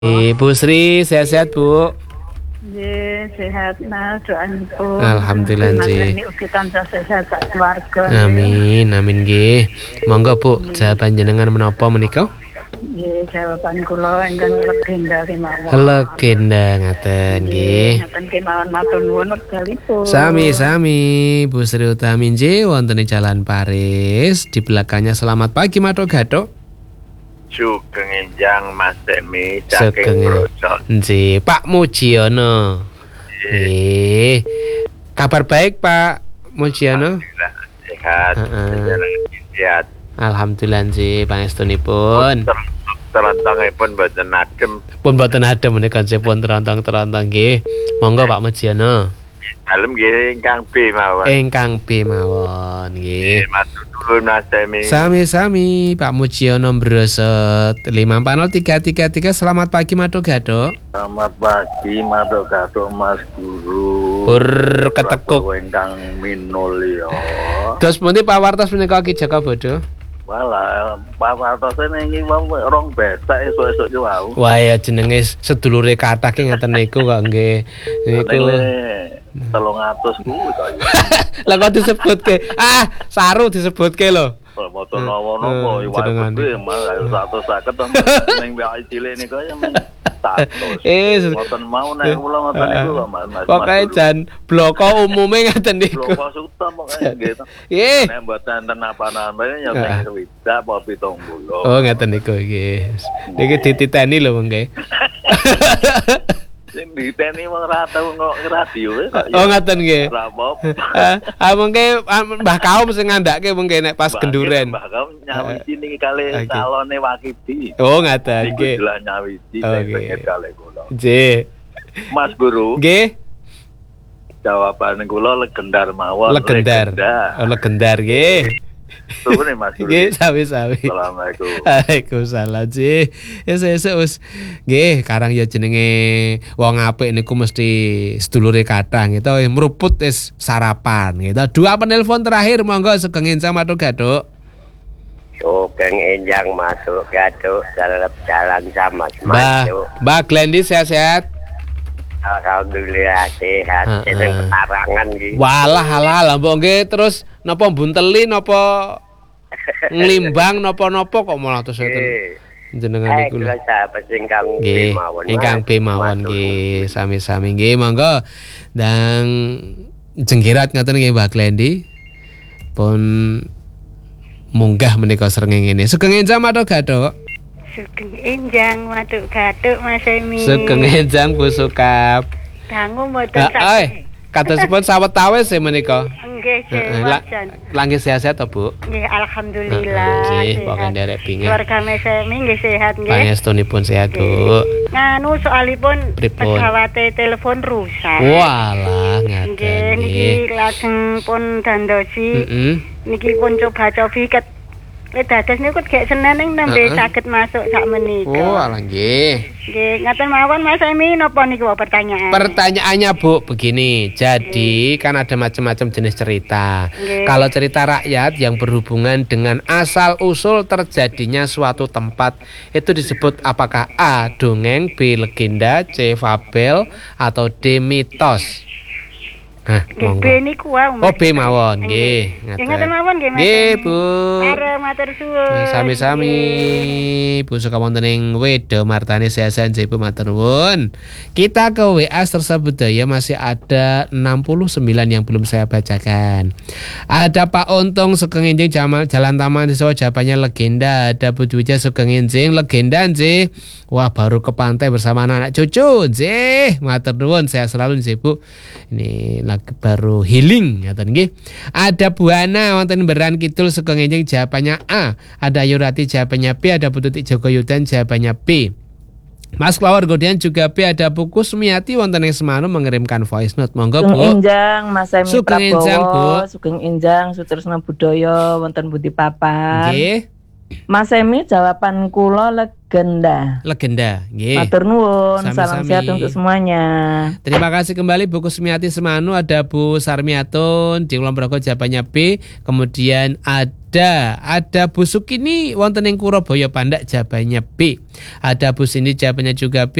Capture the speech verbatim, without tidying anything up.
Ibu Sri, sehat-sehat Bu? Nggih, sehat Mas, doanipun. Alhamdulillah nggih. Ini ugi tansah sehat sak keluarga. Amin, amin nggih. Monggo Bu, jawaban jenengan menapa menika? Nggih, jawaban kula ingkang legenda kemawon. Legenda ngaten nggih. Ngaten kemawon matur nuwun wekdalipun. Sami-sami Bu Sri Utami nggih wonten ing Jalan Paris. Di belakangnya selamat pagi Matok Gatok. Sugeng Enjang Mas Demi Sugeng saking Brojol. nggih, Pak Mujiono. Nggih. Kabar baik Pak Mujiono? Alhamdulillah sehat. Heeh. Jalan sehat. Alhamdulillah nggih pangestunipun. Terontongipun boten adem. Pun boten adem menika pun terontong-terontong nggih. Monggo Pak Mujiono. Dalem nggih ingkang B mawon. Ingkang B mawon nggih. Matur nuwun Mas Demi. Sami-sami Pak Mujiono Brosot lima empat nol tiga tiga tiga. Selamat pagi Matok Gatok. Selamat pagi, Matok Gatok Mas Guru. Pur ketekuk. Ingkang minul ya. Dos pundi Pak Wartos menika Ki Jaka Bodo? Walah, Pak Wartos ini wong rong besak esuk-esuk yo wau. Wah ya jenenge sedulure kathah ki ngaten niku kok nggih. Niku. telung atus kuwi kok. Lah kok disebutke? Ah, saru disebutke lho. Moto nopo-nopo iwak gede malah seratus seket ning wae cilik niku ya men seratus. Eh, Mboten mau nek kula ngoten niku kok Mas. Pokoke jan bloko umume ngaten niku. Bloko suta pokoke nggih. Eh. Nek mboten ten apa-apa ya sing widak apa pitung puluh. Oh, ngaten niku nggih. Niki dititeni lho nggih. Sing diteni wong ra tau ngok radio kok. Oh, ngaten nggih. Ora apa-apa. Ah, mengke Mbah Kaum sing ngandhake mengke nek pas genduren. Mbah Kaum nyawiji niki kali calone Wakidi. Oh, ngaten nggih. Iku jelas nyawiji sing pengen kali kula. Nggih. Mas Guru. Nggih. Jawaban kula legendar mawon. Legendar. Oh, legendar nggih. Suwune Mas Guru. Nggih, sami-sami. Assalamualaikum. Waalaikumsalam sih. Esuk-esuk wis nggih karang ya jenenge wong apik niku mesti sedulure kathah gitu mruput wis sarapan gitu. Dua penelpon terakhir monggo Sugeng Enjang Matok Gatok. Sugeng Enjang Matok Gatok dalam jalan sama Mbak, Mbak Glendi sehat-sehat? Alhamdulillah sehat. Seneng petarangan iki. Walah halal mbok nggih terus napa bunteli napa nglimbang napa-napa kok malah terus enten jenengan niku lho. Nggih, ingkang B mawon nggih, sami-sami nggih monggo. Dan jengkirat ngaten nggih Mbak Glendi. Pun munggah menika srengenge ngene. Sugeng Enjang Matok Gatok. Sugeng Enjang Matok Gatok Mas Emi. Sugeng Enjang Bu Sukap. Dangu mboten sak. Eh, katosipun sawetawis e menika. Nggih, sehat. Langge sehat-sehat to, Bu? Nggih, alhamdulillah. Nggih, pokoke nderek bingung. Keluarga Mas Emi nggih sehat nggih. Pangestunipun sehat, Bu. Nganu soalipun Pripun? pesawate telepon rusak. Walah, ngaten Nggih, niki nggih. lajeng pun dandosi. Heeh. Niki pun coba-cobi ket Lek dados niku gek Senin ning nembe saged masuk sak menika. Oh, alah nggih. Nggih, ngaten mawon Mas Emi napa niku pertanyaan? Pertanyaannya Bu begini, jadi kan ada macam-macam jenis cerita. Nggih. Kalau cerita rakyat yang berhubungan dengan asal usul terjadinya suatu tempat itu disebut apakah A. dongeng, B. legenda, C. fabel, atau D. mitos? Nah, monggo. B niku wae. Oh, B mawon nggih. Nggih ngaten mawon nggih Mas. Nggih, Bu. Are matur suwun. Sami-sami Bu suka wonten ing Wedo Martani sehat-sehat Bu matur nuwun. Kita ke W A Sersa Budaya masih ada enam puluh sembilan yang belum saya bacakan. Ada Pak Untung Sugeng Enjing Jamal Jalan Taman di Sawah jawabannya legenda. Ada Bu Dwija Sugeng Enjing legenda nggih. Wah, baru ke pantai bersama anak-anak cucu nggih. Matur nuwun sehat selalu nggih Bu. Ini lagi baru healing ngaten nggih. Ada Bu Ana wonten Beran Kidul Sugeng Enjing jawabannya A. Ada Yurati jawabannya B. Ada Bu Tutik Joko Yudan jawabannya B. Mas Klawar Godian juga B. Ada Bu Kusmiati wonten ing Semarang mengirimkan voice note. Monggo Bu. Sugeng Enjang Mas Emi Sugeng Enjang, Bu. Prabowo. Sugeng Enjang Sutresna Budaya wonten Budi Papan. Nggih. Mas Emi jawaban kula legenda. Legenda. Nggih. Matur nuwun, Sami-sami. salam sehat untuk semuanya. Terima kasih kembali Bu Kusmiati Semanu, ada Bu Sarmiatun di Kulon Progo jawabannya B. Kemudian ada ada Bu Sukini wonten ing Kurabaya Pandak jawabannya B. Ada Bu Cindy jawabannya juga B.